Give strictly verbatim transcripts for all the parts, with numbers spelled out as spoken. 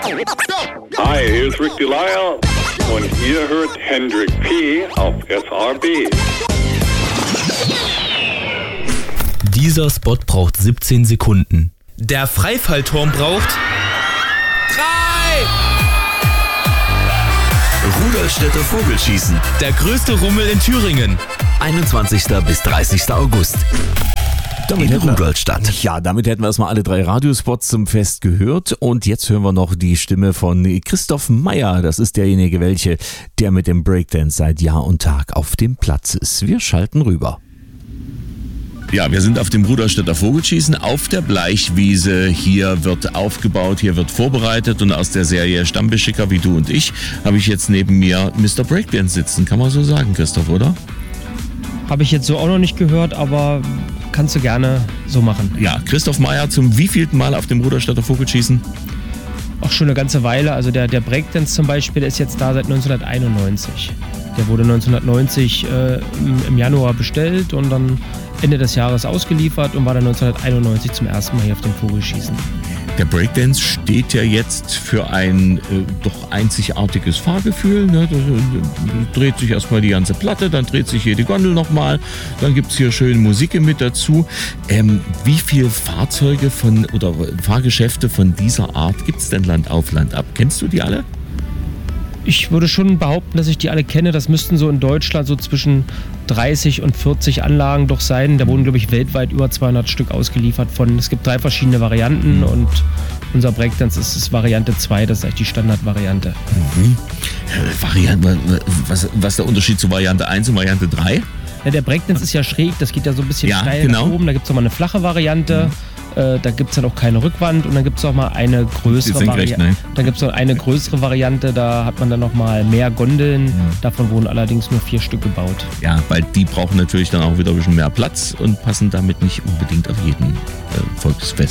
Hi, hier ist Rick Delisle und ihr hört Hendrik P. auf S R B. Dieser Spot braucht siebzehn Sekunden. Der Freifallturm braucht drei! Rudolstädter Vogelschießen. Der größte Rummel in Thüringen. einundzwanzigster bis dreißigster August. Damit in Rudolstadt. Ja, damit hätten wir erstmal alle drei Radiospots zum Fest gehört. Und jetzt hören wir noch die Stimme von Christoph Meyer. Das ist derjenige, welche, der mit dem Breakdance seit Jahr und Tag auf dem Platz ist. Wir schalten rüber. Ja, wir sind auf dem Rudolstädter Vogelschießen auf der Bleichwiese. Hier wird aufgebaut, hier wird vorbereitet und aus der Serie Stammbeschicker wie du und ich habe ich jetzt neben mir Mister Breakdance sitzen. Kann man so sagen, Christoph, oder? Habe ich jetzt so auch noch nicht gehört, aber kannst du gerne so machen. Ja, Christoph Meyer zum wievielten Mal auf dem Rudolstädter Vogelschießen? Auch schon eine ganze Weile. Also der, der Breakdance zum Beispiel, der ist jetzt da seit neunzehnhunderteinundneunzig. Der wurde neunzehnhundertneunzig äh, im, im Januar bestellt und dann Ende des Jahres ausgeliefert und war dann neunzehnhunderteinundneunzig zum ersten Mal hier auf dem Vogelschießen. Der Breakdance steht ja jetzt für ein äh, doch einzigartiges Fahrgefühl. Ne? Da, da dreht sich erstmal die ganze Platte, dann dreht sich hier die Gondel nochmal, dann gibt es hier schön Musik mit dazu. Ähm, wie viele Fahrzeuge von oder Fahrgeschäfte von dieser Art gibt es denn Land auf Land ab? Kennst du die alle? Ich würde schon behaupten, dass ich die alle kenne. Das müssten so in Deutschland so zwischen dreißig und vierzig Anlagen doch sein. Da wurden, glaube ich, weltweit über zweihundert Stück ausgeliefert von. Es gibt drei verschiedene Varianten und unser Breakdance ist, ist Variante zwei, das ist eigentlich die Standardvariante. Mhm. Variante, was, was ist der Unterschied zu Variante eins und Variante drei? Ja, der Breakdance ist ja schräg, das geht ja so ein bisschen ja, steil genau. nach oben. Da gibt es nochmal eine flache Variante. Mhm. Äh, da gibt es dann auch keine Rückwand und dann gibt es auch mal eine größere Variante. Dann gibt es noch eine größere Variante, da hat man dann noch mal mehr Gondeln. Mhm. Davon wurden allerdings nur vier Stück gebaut. Ja, weil die brauchen natürlich dann auch wieder ein bisschen mehr Platz und passen damit nicht unbedingt auf jeden äh,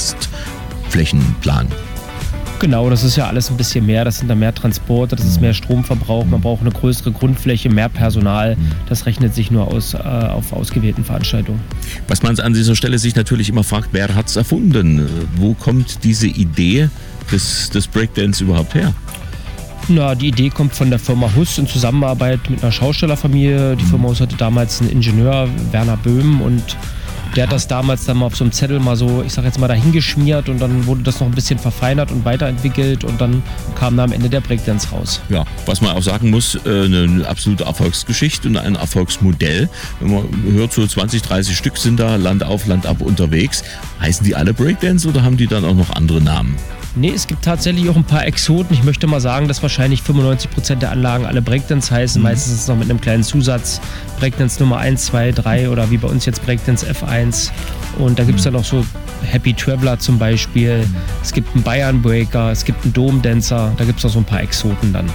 Volksfestflächenplan. Genau, das ist ja alles ein bisschen mehr. Das sind dann mehr Transporte, das ist mehr Stromverbrauch. Man braucht eine größere Grundfläche, mehr Personal. Das rechnet sich nur aus, äh, auf ausgewählten Veranstaltungen. Was man an dieser Stelle sich natürlich immer fragt, wer hat es erfunden? Wo kommt diese Idee des, des Breakdance überhaupt her? Na, die Idee kommt von der Firma Huss in Zusammenarbeit mit einer Schaustellerfamilie. Die Firma Huss hatte damals einen Ingenieur, Werner Böhm, und der hat das damals dann mal auf so einem Zettel mal so, ich sag jetzt mal, dahingeschmiert und dann wurde das noch ein bisschen verfeinert und weiterentwickelt und dann kam da am Ende der Breakdance raus. Ja, was man auch sagen muss, eine absolute Erfolgsgeschichte und ein Erfolgsmodell. Wenn man hört, so zwanzig, dreißig Stück sind da Land auf, Land ab unterwegs. Heißen die alle Breakdance oder haben die dann auch noch andere Namen? Nee, es gibt tatsächlich auch ein paar Exoten. Ich möchte mal sagen, dass wahrscheinlich fünfundneunzig Prozent der Anlagen alle Breakdance heißen. Mhm. Meistens noch mit einem kleinen Zusatz. Breakdance Nummer eins, zwei, drei oder wie bei uns jetzt Breakdance F eins. Und da gibt es mhm. dann auch so Happy Traveler zum Beispiel. Mhm. Es gibt einen Bayern Breaker, es gibt einen Dome Dancer. Da gibt es auch so ein paar Exoten dann.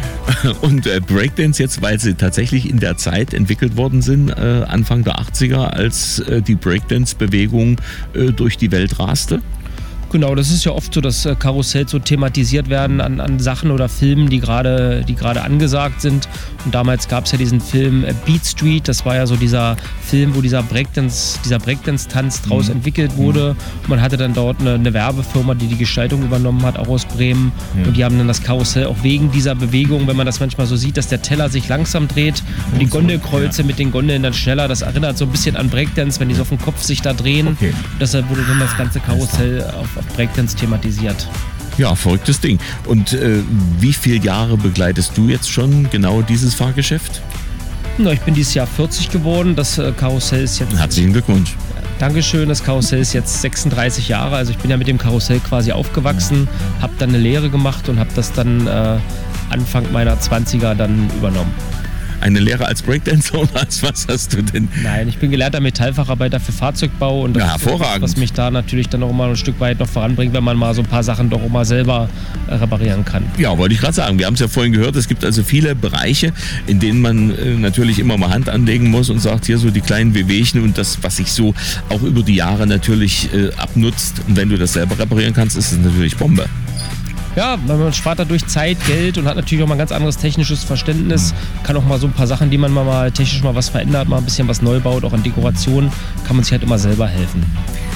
Und äh, Breakdance jetzt, weil sie tatsächlich in der Zeit entwickelt worden sind, äh, Anfang der achtziger, als äh, die Breakdance-Bewegung äh, durch die Welt raste? Genau, das ist ja oft so, dass äh, Karussells so thematisiert werden an, an Sachen oder Filmen, die gerade die gerade angesagt sind. Und damals gab es ja diesen Film äh, Beat Street, das war ja so dieser Film, wo dieser Breakdance, dieser Breakdance-Tanz draus mhm. entwickelt wurde. Und man hatte dann dort eine, eine Werbefirma, die die Gestaltung übernommen hat, auch aus Bremen. Mhm. Und die haben dann das Karussell auch wegen dieser Bewegung, wenn man das manchmal so sieht, dass der Teller sich langsam dreht und die Gondelkreuze ja. mit den Gondeln dann schneller, das erinnert so ein bisschen an Breakdance, wenn die so auf dem Kopf sich da drehen. Okay. Und deshalb wurde dann das ganze Karussell auf, auf Breakdance thematisiert. Ja, verrücktes Ding. Und äh, wie viele Jahre begleitest du jetzt schon genau dieses Fahrgeschäft? Na, ich bin dieses Jahr vierzig geworden. Das äh, Karussell ist jetzt... Herzlichen Glückwunsch. Dankeschön. Das Karussell ist jetzt sechsunddreißig Jahre. Also ich bin ja mit dem Karussell quasi aufgewachsen, habe dann eine Lehre gemacht und habe das dann äh, Anfang meiner zwanziger dann übernommen. Eine Lehre als Breakdancer oder als was hast du denn? Nein, ich bin gelernter Metallfacharbeiter für Fahrzeugbau und das ja, hervorragend. ist, was mich da natürlich dann auch immer ein Stück weit noch voranbringt, wenn man mal so ein paar Sachen doch auch mal selber äh, reparieren kann. Ja, wollte ich gerade sagen. Wir haben es ja vorhin gehört, es gibt also viele Bereiche, in denen man äh, natürlich immer mal Hand anlegen muss und sagt, hier so die kleinen Wehwehchen und das, was sich so auch über die Jahre natürlich äh, abnutzt. Und wenn du das selber reparieren kannst, ist es natürlich Bombe. Ja, man spart dadurch Zeit, Geld und hat natürlich auch mal ein ganz anderes technisches Verständnis. Kann auch mal so ein paar Sachen, die man mal, mal technisch mal was verändert, mal ein bisschen was neu baut, auch an Dekoration, kann man sich halt immer selber helfen.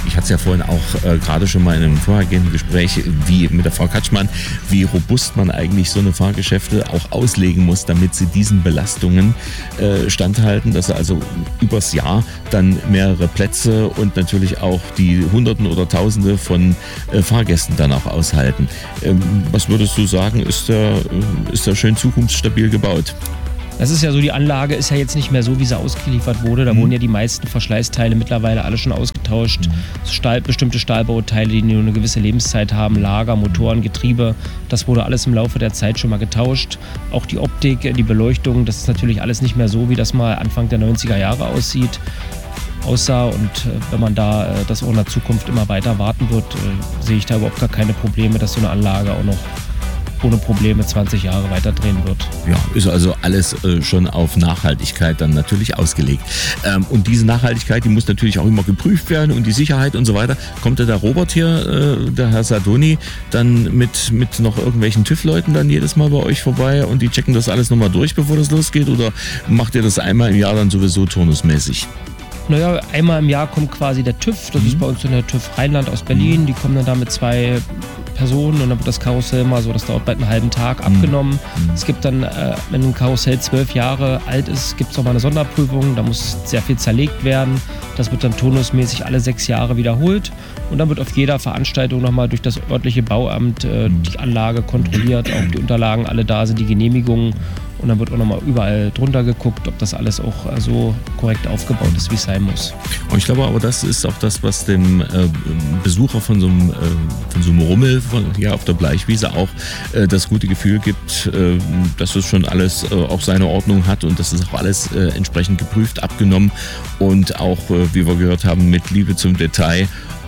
ich hatte es ja vorhin auch äh, gerade schon mal in einem vorhergehenden Gespräch wie mit der Frau Katschmann, wie robust man eigentlich so eine Fahrgeschäfte auch auslegen muss, damit sie diesen Belastungen äh, standhalten, dass sie also übers Jahr dann mehrere Plätze und natürlich auch die Hunderten oder Tausende von äh, Fahrgästen dann auch aushalten. Ähm, was würdest du sagen, ist der, ist der schön zukunftsstabil gebaut? Das ist ja so, die Anlage ist ja jetzt nicht mehr so, wie sie ausgeliefert wurde. Da mhm. wurden ja die meisten Verschleißteile mittlerweile alle schon ausgetauscht. Mhm. Stahl, bestimmte Stahlbauteile, die nur eine gewisse Lebenszeit haben, Lager, Motoren, Getriebe, das wurde alles im Laufe der Zeit schon mal getauscht. Auch die Optik, die Beleuchtung, das ist natürlich alles nicht mehr so, wie das mal Anfang der neunziger Jahre aussieht. aussah und äh, wenn man da äh, das auch in der Zukunft immer weiter warten wird, äh, sehe ich da überhaupt gar keine Probleme, dass so eine Anlage auch noch ohne Probleme zwanzig Jahre weiterdrehen wird. Ja, ist also alles äh, schon auf Nachhaltigkeit dann natürlich ausgelegt. Ähm, und diese Nachhaltigkeit, die muss natürlich auch immer geprüft werden und die Sicherheit und so weiter. Kommt da der Robert hier, äh, der Herr Sadoni, dann mit, mit noch irgendwelchen TÜV-Leuten dann jedes Mal bei euch vorbei und die checken das alles nochmal durch, bevor das losgeht? Oder macht ihr das einmal im Jahr dann sowieso turnusmäßig? Naja, einmal im Jahr kommt quasi der TÜV, das mhm. ist bei uns in der TÜV Rheinland aus Berlin, die kommen dann da mit zwei Personen und dann wird das Karussell mal so, das dauert bald einen halben Tag, abgenommen. Mhm. Es gibt dann, äh, wenn ein Karussell zwölf Jahre alt ist, gibt es nochmal eine Sonderprüfung, da muss sehr viel zerlegt werden, das wird dann turnusmäßig alle sechs Jahre wiederholt und dann wird auf jeder Veranstaltung nochmal durch das örtliche Bauamt äh, die Anlage kontrolliert, auch die Unterlagen alle da sind, die Genehmigungen. Und dann wird auch nochmal überall drunter geguckt, ob das alles auch so korrekt aufgebaut ist, wie es sein muss. Und ich glaube aber, das ist auch das, was dem äh, Besucher von so einem, äh, von so einem Rummel von, hier auf der Bleichwiese auch äh, das gute Gefühl gibt, äh, dass es schon alles äh, auch seine Ordnung hat und dass es auch alles äh, entsprechend geprüft, abgenommen und auch, äh, wie wir gehört haben, mit Liebe zum Detail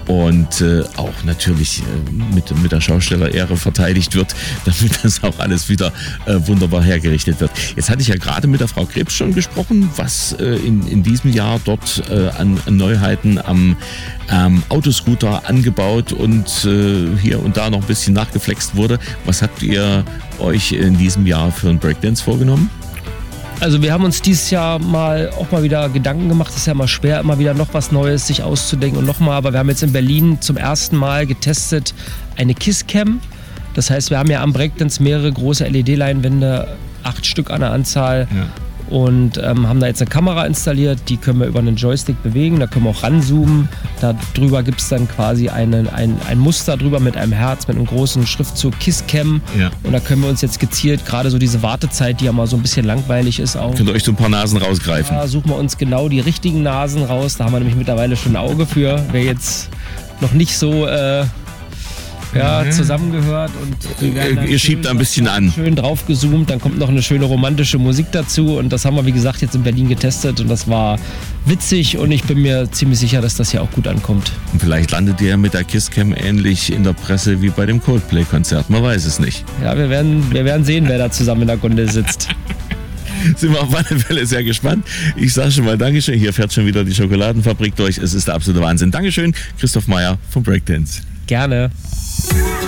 und äh, auch natürlich äh, mit, mit der Schaustellerehre verteidigt wird, damit das auch alles wieder äh, wunderbar hergerichtet wird. Jetzt hatte ich ja gerade mit der Frau Krebs schon gesprochen, was äh, in, in diesem Jahr dort äh, an, an Neuheiten am ähm, Autoscooter angebaut und äh, hier und da noch ein bisschen nachgeflext wurde. Was habt ihr euch in diesem Jahr für einen Breakdance vorgenommen? Also wir haben uns dieses Jahr mal auch mal wieder Gedanken gemacht. Es ist ja mal schwer, immer wieder noch was Neues sich auszudenken und nochmal. Aber wir haben jetzt in Berlin zum ersten Mal getestet eine Kisscam. Das heißt, wir haben ja am Breakdance mehrere große L E D-Leinwände, acht Stück an der Anzahl. Ja. Und ähm, haben da jetzt eine Kamera installiert, die können wir über einen Joystick bewegen, da können wir auch ranzoomen. Da drüber gibt es dann quasi einen, ein, ein Muster drüber mit einem Herz, mit einem großen Schriftzug Kisscam. Ja. Und da können wir uns jetzt gezielt, gerade so diese Wartezeit, die ja mal so ein bisschen langweilig ist auch. Könnt ihr euch so ein paar Nasen rausgreifen? Da suchen wir uns genau die richtigen Nasen raus. Da haben wir nämlich mittlerweile schon ein Auge für. Wer jetzt noch nicht so... Äh, Ja, zusammengehört und wir werden dann ihr schiebt ein bisschen an. Schön drauf gezoomt, dann kommt noch eine schöne romantische Musik dazu und das haben wir wie gesagt jetzt in Berlin getestet und das war witzig und ich bin mir ziemlich sicher, dass das hier auch gut ankommt. Und vielleicht landet ihr mit der Kisscam ähnlich in der Presse wie bei dem Coldplay-Konzert, man weiß es nicht. Ja, wir werden, wir werden sehen, wer da zusammen in der Gondel sitzt. Sind wir auf alle Fälle sehr gespannt. Ich sage schon mal Dankeschön, hier fährt schon wieder die Schokoladenfabrik durch, es ist der absolute Wahnsinn. Dankeschön, Christoph Meyer vom Breakdance. Gerne.